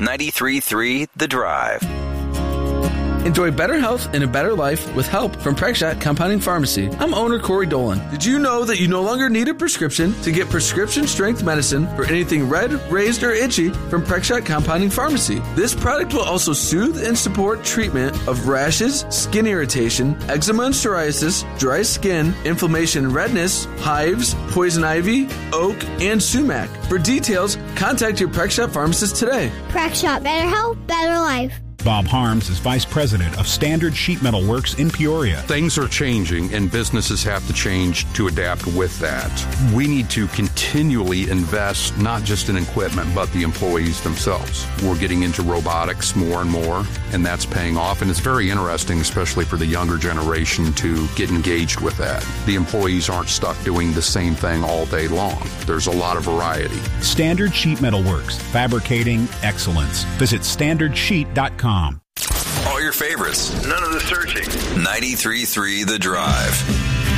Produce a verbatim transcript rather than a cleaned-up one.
ninety-three point three The Drive. Enjoy better health and a better life with help from Prexshot Compounding Pharmacy. I'm owner Corey Dolan. Did you know that you no longer need a prescription to get prescription-strength medicine for anything red, raised, or itchy from Prexshot Compounding Pharmacy? This product will also soothe and support treatment of rashes, skin irritation, eczema and psoriasis, dry skin, inflammation and redness, hives, poison ivy, oak, and sumac. For details, contact your Prexshot pharmacist today. Prexshot, better health, better life. Bob Harms is Vice President of Standard Sheet Metal Works in Peoria. Things are changing, and businesses have to change to adapt with that. We need to continually invest not just in equipment, but the employees themselves. We're getting into robotics more and more, and that's paying off, and it's very interesting, especially for the younger generation, to get engaged with that. The employees aren't stuck doing the same thing all day long. There's a lot of variety. Standard Sheet Metal Works, fabricating excellence. Visit standard sheet dot com. All your favorites. None of the searching. ninety-three point three The Drive.